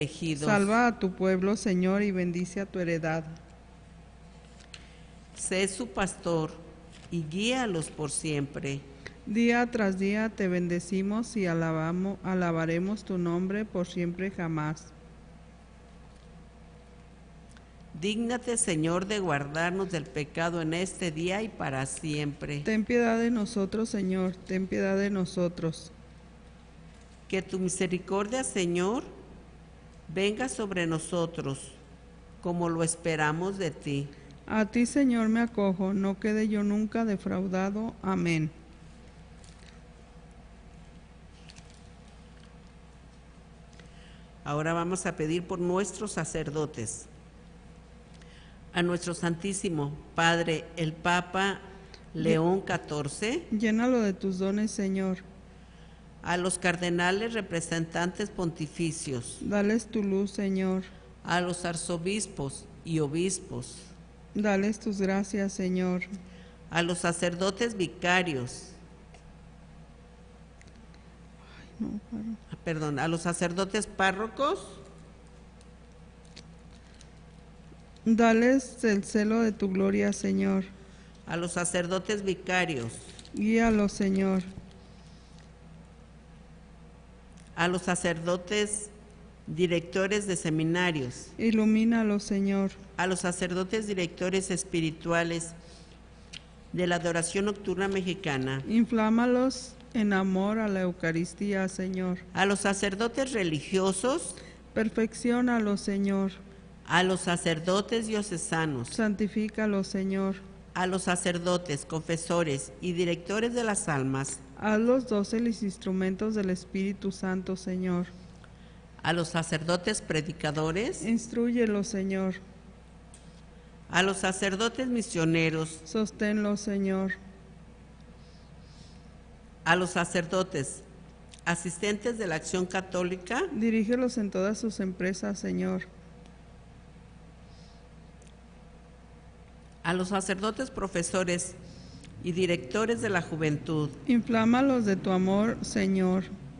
elegidos. Salva a tu pueblo, Señor, y bendice a tu heredad. Sé su pastor y guíalos por siempre. Día tras día te bendecimos y alabaremos tu nombre por siempre jamás. Dígnate, Señor, de guardarnos del pecado en este día y para siempre. Ten piedad de nosotros, Señor, ten piedad de nosotros. Que tu misericordia, Señor, venga sobre nosotros, como lo esperamos de ti. A ti, Señor, me acojo, no quede yo nunca defraudado. Amén. Ahora vamos a pedir por nuestros sacerdotes. A nuestro Santísimo Padre, el Papa León XIV. Llénalo de tus dones, Señor. A los cardenales representantes pontificios. Dales tu luz, Señor. A los arzobispos y obispos. Dales tus gracias, Señor. A los sacerdotes vicarios. A los sacerdotes párrocos. Dales el celo de tu gloria, Señor. A los sacerdotes vicarios. Guíalos, Señor. A los sacerdotes directores de seminarios. Ilumínalos, Señor. A los sacerdotes directores espirituales de la adoración nocturna mexicana. Inflámalos en amor a la Eucaristía, Señor. A los sacerdotes religiosos. Perfecciónalos, Señor. A los sacerdotes diocesanos. Santifícalos, Señor. A los sacerdotes, confesores y directores de las almas. Hazlos dóciles instrumentos del Espíritu Santo, Señor. A los sacerdotes predicadores. Instrúyelos, Señor. A los sacerdotes misioneros. Sosténlos, Señor. A los sacerdotes asistentes de la Acción Católica. Dirígelos en todas sus empresas, Señor. A los sacerdotes profesores y directores de la juventud. Inflámalos de tu amor, Señor.